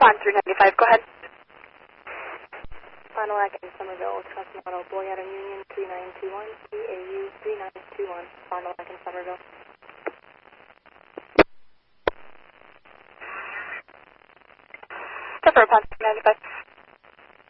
on 395, go ahead. Fond du Lac in Somerville, Wisconsin Auto, Boy Adam Union 3921, PAU 3921, Fond du Lac in Somerville. Confirm upon 395.